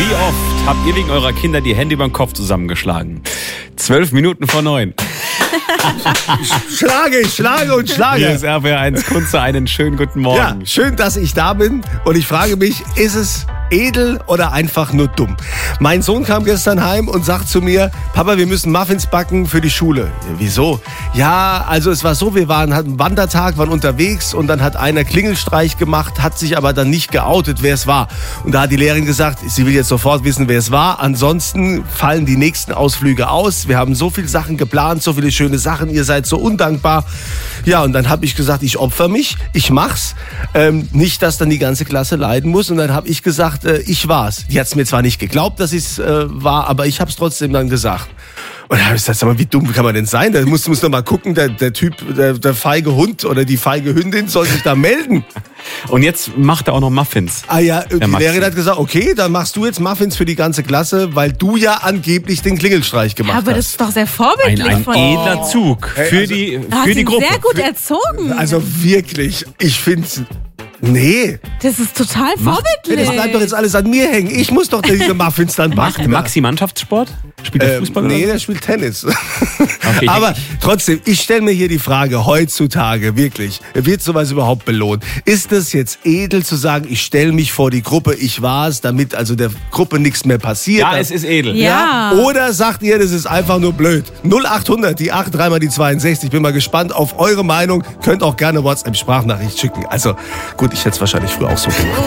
Wie oft habt ihr wegen eurer Kinder die Hände über den Kopf zusammengeschlagen? 12 Minuten vor 9. Schlage. Hier ist RBR1 Kunze, einen schönen guten Morgen. Ja, schön, dass ich da bin und ich frage mich, ist es edel oder einfach nur dumm? Mein Sohn kam gestern heim und sagt zu mir, Papa, wir müssen Muffins backen für die Schule. Ja, wieso? Ja, also es war so, wir hatten einen Wandertag, waren unterwegs und dann hat einer Klingelstreich gemacht, hat sich aber dann nicht geoutet, wer es war. Und da hat die Lehrerin gesagt, sie will jetzt sofort wissen, wer es war. Ansonsten fallen die nächsten Ausflüge aus. Wir haben so viele Sachen geplant, so viele schöne Sachen, ihr seid so undankbar. Ja, und dann habe ich gesagt, ich opfer mich, ich mach's. Nicht, dass dann die ganze Klasse leiden muss. Und dann habe ich gesagt, ich war's. Die hat's mir zwar nicht geglaubt, dass ich's war, aber ich habe es trotzdem dann gesagt. Und dann habe ich gesagt, sag mal, wie dumm kann man denn sein? Da muss doch mal gucken, der Typ, der feige Hund oder die feige Hündin soll sich da melden. Und jetzt macht er auch noch Muffins. Ah ja, die Lehrerin hat gesagt, okay, dann machst du jetzt Muffins für die ganze Klasse, weil du ja angeblich den Klingelstreich gemacht hast. Aber das ist doch sehr vorbildlich Ein von edler Zug für die Gruppe. Sehr gut erzogen. Also wirklich, ich finde nee. Das ist total Das vorbildlich. bleibt doch jetzt alles an mir hängen. Ich muss doch diese Muffins dann Macht backen. Maxi Mannschaftssport? Spielt er Fußball? Nee, oder? der spielt Tennis. Okay, Aber trotzdem, ich stelle mir hier die Frage, heutzutage wirklich, wird sowas überhaupt belohnt? Ist es jetzt edel zu sagen, ich stelle mich vor die Gruppe, ich war's, damit also der Gruppe nichts mehr passiert? Ja, es ist edel. Ja. Oder sagt ihr, das ist einfach nur blöd? 0800, die 8, 3 mal die 62. Bin mal gespannt auf eure Meinung. Könnt auch gerne WhatsApp-Sprachnachricht schicken. Also gut, ich hätte es wahrscheinlich früher auch so gemacht.